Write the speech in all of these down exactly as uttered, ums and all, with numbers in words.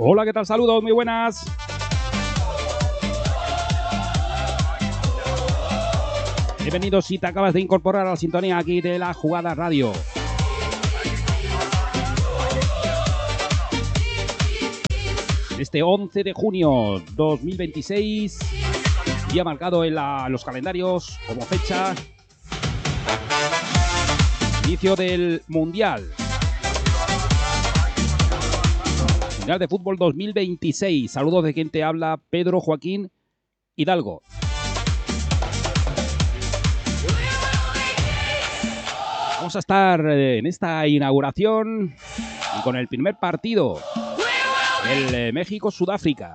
Hola, ¿qué tal? Saludos, muy buenas. Bienvenidos si te acabas de incorporar a la sintonía aquí de La Jugada Radio. Este once de junio dos mil veintiséis, día marcado en la, los calendarios como fecha inicio del Mundial. Mundial de Fútbol dos mil veintiséis. Saludos de quien te habla, Pedro Joaquín Hidalgo. Vamos a estar en esta inauguración y con el primer partido, el México-Sudáfrica.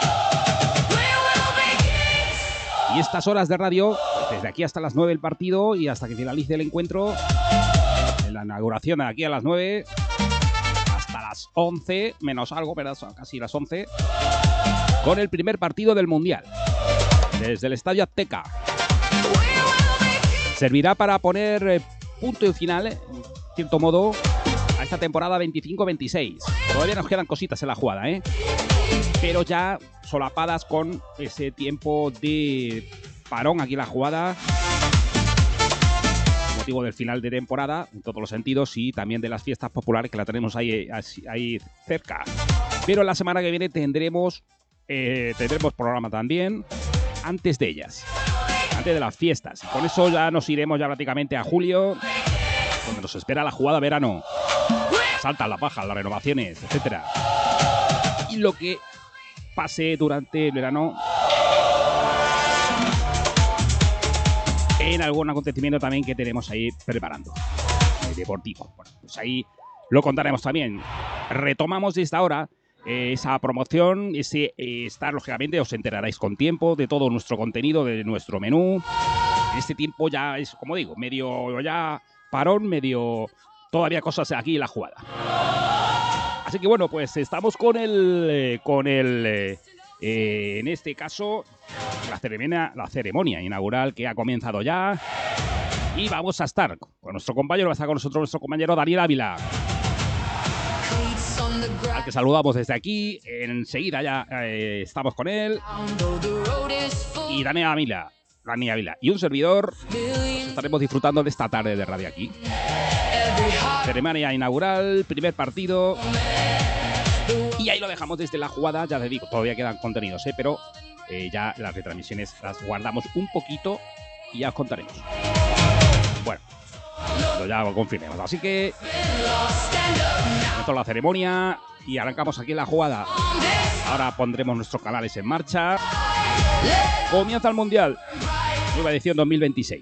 Y estas horas de radio, desde aquí hasta las nueve el partido y hasta que finalice el encuentro, en la inauguración de aquí a las nueve hasta las once, menos algo, ¿verdad? Casi las once, con el primer partido del Mundial, desde el Estadio Azteca. Servirá para poner eh, punto y final, en cierto modo, a esta temporada veinticinco veintiséis. Todavía nos quedan cositas en la jugada, ¿eh? Pero ya solapadas con ese tiempo de parón aquí en la jugada, motivo del final de temporada, en todos los sentidos, y también de las fiestas populares que la tenemos ahí, ahí cerca. Pero la semana que viene tendremos, eh, tendremos programa también, antes de ellas, antes de las fiestas. Con eso ya nos iremos ya prácticamente a julio, donde nos espera la jugada verano. Las altas, las bajas, las renovaciones, etcétera. Y lo que pase durante el verano en algún acontecimiento también que tenemos ahí preparando, eh, deportivo. Bueno, pues ahí lo contaremos también. Retomamos desde ahora eh, esa promoción, ese eh, estar, lógicamente, os enteraréis con tiempo de todo nuestro contenido, de nuestro menú. En este tiempo ya es, como digo, medio ya parón, medio todavía cosas aquí en la jugada. Así que bueno, pues estamos con el, eh, con el, eh, eh, en este caso, la ceremonia, la ceremonia inaugural que ha comenzado ya. Y vamos a estar con nuestro compañero, va a estar con nosotros nuestro compañero Daniel Ávila, al que saludamos desde aquí. Enseguida ya eh, estamos con él. Y Daniel Ávila, Daniel Ávila y un servidor, pues estaremos disfrutando de esta tarde de radio aquí. Ceremonia inaugural, primer partido. Y ahí lo dejamos desde la jugada, ya te digo, todavía quedan contenidos, ¿eh? Pero eh, ya las retransmisiones las guardamos un poquito y ya os contaremos. Bueno, lo ya lo confirmemos. Así que esto es la ceremonia y arrancamos aquí en la jugada. Ahora pondremos nuestros canales en marcha. Comienza el Mundial, nueva edición dos mil veintiséis.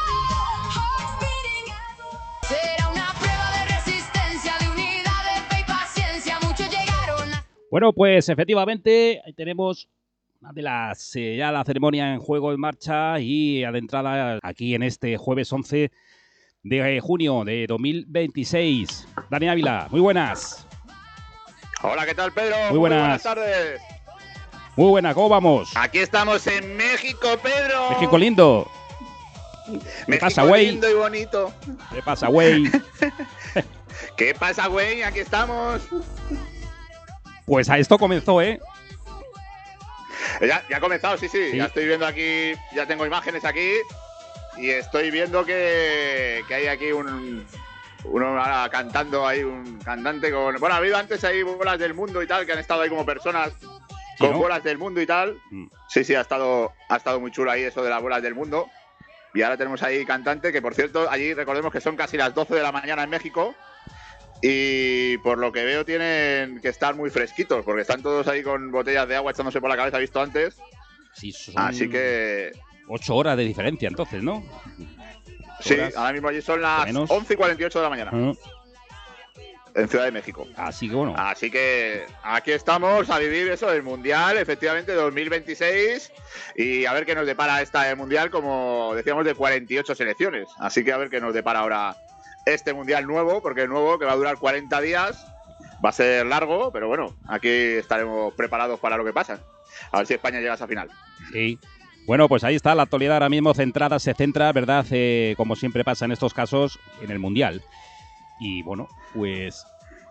Bueno, pues efectivamente tenemos una de las eh, ya la ceremonia en juego en marcha y adentrada aquí en este jueves once de junio de dos mil veintiséis. Dani Ávila, muy buenas. Hola, ¿qué tal, Pedro? Muy buenas. Muy buenas tardes. Muy buenas, ¿cómo vamos? Aquí estamos en México, Pedro. México lindo. ¿Qué México pasa, güey? lindo y bonito. ¿Qué pasa, güey? ¿Qué pasa, güey? Aquí estamos. Pues a esto comenzó, ¿eh? Ya, ya ha comenzado, sí, sí, sí. Ya estoy viendo aquí, ya tengo imágenes aquí y estoy viendo que, que hay aquí un uno ahora cantando, hay un cantante con... Bueno, ha habido antes ahí bolas del mundo y tal, que han estado ahí como personas con ¿no? bolas del mundo y tal. Mm. Sí, sí, ha estado, ha estado muy chulo ahí eso de las bolas del mundo. Y ahora tenemos ahí cantante, que por cierto, allí recordemos que son casi las doce de la mañana en México. Y por lo que veo tienen que estar muy fresquitos, porque están todos ahí con botellas de agua echándose por la cabeza, visto antes. Sí, son así que... Ocho horas de diferencia entonces, ¿no? Sí, ahora mismo allí son las once y cuarenta y ocho de la mañana. Uh-huh. En Ciudad de México. Así que bueno. Así que aquí estamos a vivir eso, el Mundial, efectivamente, dos mil veintiséis. Y a ver qué nos depara esta Mundial, como decíamos, de cuarenta y ocho selecciones. Así que a ver qué nos depara ahora este Mundial nuevo, porque el nuevo, que va a durar cuarenta días, va a ser largo, pero bueno, aquí estaremos preparados para lo que pasa. A ver si España llega a esa final. Sí. Bueno, pues ahí está la actualidad ahora mismo centrada, se centra, ¿verdad? Eh, como siempre pasa en estos casos, en el Mundial. Y bueno, pues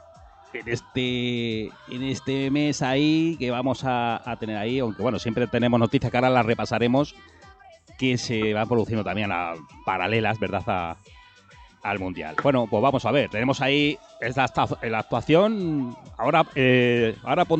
en este en este mes ahí que vamos a, a tener ahí, aunque bueno, siempre tenemos noticias que ahora las repasaremos, que se van produciendo también a paralelas, ¿verdad?, a, al Mundial. Bueno, pues vamos a ver, tenemos ahí esta, la actuación, ahora, eh, ahora